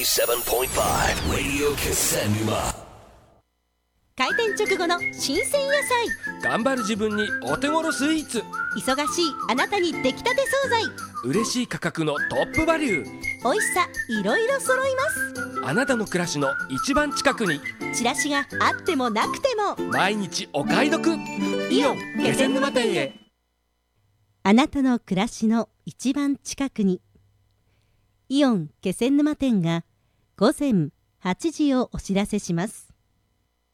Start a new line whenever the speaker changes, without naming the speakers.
7.5 Radio Kissenuma。
開店直後の新鮮野菜、
頑張る自分にお手頃スイーツ、
忙しいあなたに出来たて惣菜、
嬉しい価格のトップバリュー、
美味しさいろいろ揃います。
あなたの暮らしの一番近くに、
チラシがあってもなくても
毎日お買い得。イオン気仙沼店へ。
あなたの暮らしの一番近くに、イオン気仙沼店が午前8時をお知らせします。